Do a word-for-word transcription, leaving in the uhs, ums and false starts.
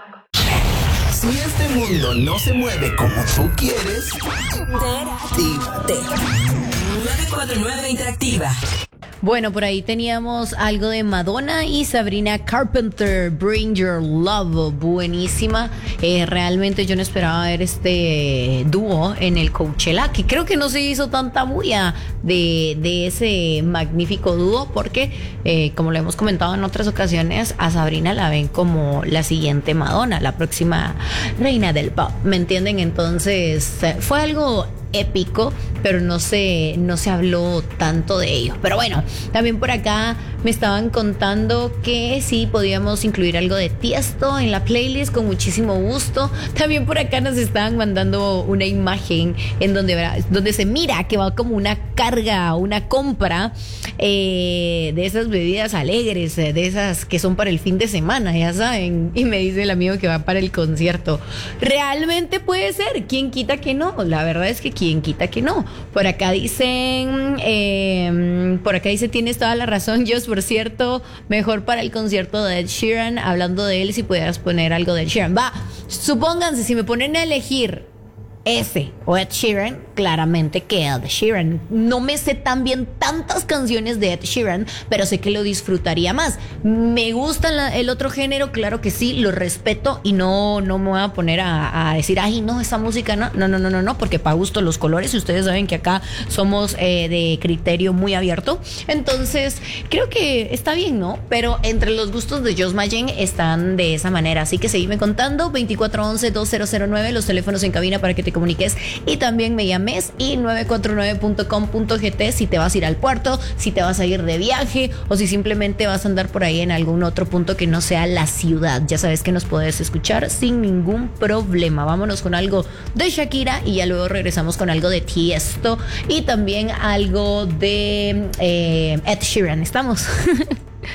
Si este mundo no se mueve como tú quieres, actívate. nueve cuatro nueve Interactiva. Bueno, por ahí teníamos algo de Madonna y Sabrina Carpenter, Bring Your Love, buenísima. Eh, realmente yo no esperaba ver este dúo en el Coachella, que creo que no se hizo tanta bulla de, de ese magnífico dúo, porque eh, como lo hemos comentado en otras ocasiones, a Sabrina la ven como la siguiente Madonna, la próxima reina del pop, ¿me entienden? Entonces fue algo épico, pero no se, no se habló tanto de ello. Pero bueno, también por acá me estaban contando que sí podíamos incluir algo de Tiesto en la playlist con muchísimo gusto. También por acá nos estaban mandando una imagen en donde, donde se mira que va como una carga, una compra eh, de esas bebidas alegres, de esas que son para el fin de semana, ya saben. Y me dice el amigo que va para el concierto. Realmente puede ser, ¿quién quita que no? La verdad es que quién quita que no. Por acá dicen, eh, por acá dice, tienes toda la razón, Jos, por cierto, mejor para el concierto de Ed Sheeran, hablando de él, si pudieras poner algo de Ed Sheeran. Va, supónganse, si me ponen a elegir ese o Ed Sheeran, claramente que Ed Sheeran. No me sé tan bien tantas canciones de Ed Sheeran, pero sé que lo disfrutaría más. Me gusta la, el otro género, claro que sí, lo respeto y no, no me voy a poner a, a decir, ay, no, esa música no, no, no, no, no, no, porque para gusto los colores, y ustedes saben que acá somos eh, de criterio muy abierto. Entonces, creo que está bien, ¿no? Pero entre los gustos de Jos Mayen están de esa manera, así que seguime contando, veinticuatro once dos mil nueve, los teléfonos en cabina para que te comuniques y también me llames, y nueve cuatro nueve punto com punto gt si te vas a ir al puerto, si te vas a ir de viaje o si simplemente vas a andar por ahí en algún otro punto que no sea la ciudad. Ya sabes que nos puedes escuchar sin ningún problema. Vámonos con algo de Shakira y ya luego regresamos con algo de Tiesto y también algo de eh, Ed Sheeran. ¿Estamos?